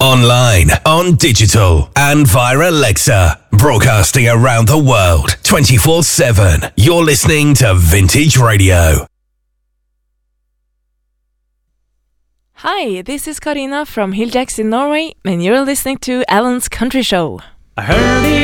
online, on digital, and via Alexa. Broadcasting around the world, 24/7. You're listening to Vintage Radio. Hi, this is Karina from Hill Jacks in Norway, and you're listening to Alan's Country Show. I heard